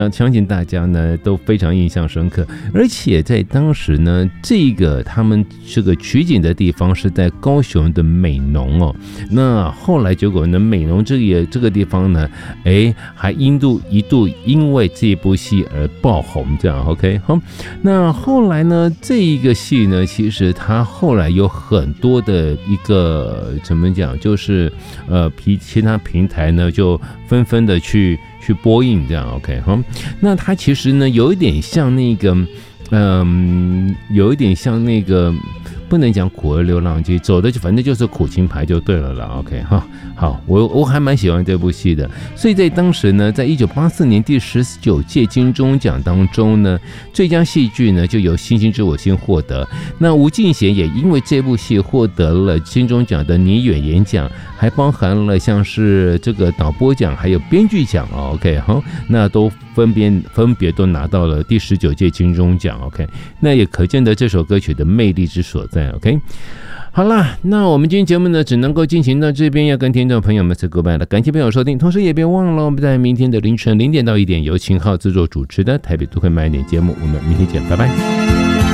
相信大家呢都非常印象深刻，而且在当时呢，他们这个取景的地方是在高雄的美浓哦。那后来结果呢，美浓这个地方呢，还一度因为这部戏而爆红，这样 OK 好。那后来呢，这一个戏呢，其实它后来有很多的一个怎么讲，就是其他平台呢就纷纷的去播映，这样 OK 好。那它其实呢有一点像那个不能讲苦儿流浪记，走的反正就是苦情牌就对了啦 OK 哈。好，我还蛮喜欢这部戏的，所以在当时呢，在1984年第19届金钟奖当中呢，最佳戏剧呢就由《星星之火星》获得。那吴敬贤也因为这部戏获得了金钟奖的女演员奖，还包含了像是这个导播奖还有编剧奖 OK 好，那都分别都拿到了第19届金钟奖 OK， 那也可见得这首歌曲的魅力之所在 OK。好啦，那我们今天节目呢只能够进行到这边，要跟听众朋友们 say goodbye 了，感谢朋友收听，同时也别忘了我们在明天的凌晨0点到1点由秦浩制作主持的台北都会慢一点节目，我们明天见，拜拜。